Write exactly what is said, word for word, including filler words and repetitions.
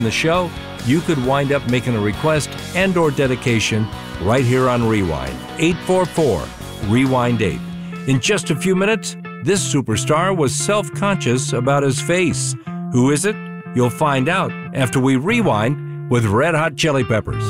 the show, you could wind up making a request and or dedication right here on Rewind. eight four four, rewind eight. In just a few minutes, this superstar was self-conscious about his face. Who is it? You'll find out after we rewind with Red Hot Chili Peppers.